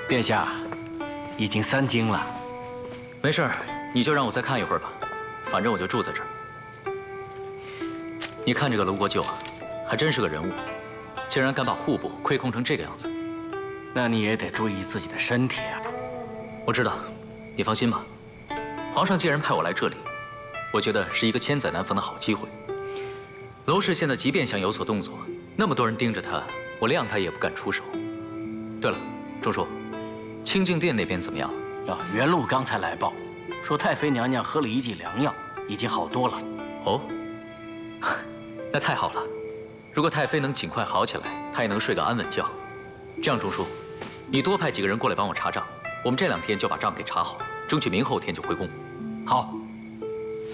殿下，已经3更了。 没事儿，你就让我再看一会儿吧，反正我就住在这儿。你看这个卢国舅啊，还真是个人物，竟然敢把户部亏空成这个样子。 那你也得注意自己的身体啊。 我知道，你放心吧。皇上既然派我来这里，我觉得是一个千载难逢的好机会。娄氏现在即便想有所动作，那么多人盯着他，我谅他也不敢出手。对了，钟叔，清静殿那边怎么样？ 元禄刚才来报，说太妃娘娘喝了一剂良药，已经好多了。 哦，那太好了。如果太妃能尽快好起来，她也能睡个安稳觉。这样，钟叔，你多派几个人过来帮我查账，我们这2天就把账给查好，争取明后天就回宫。 好。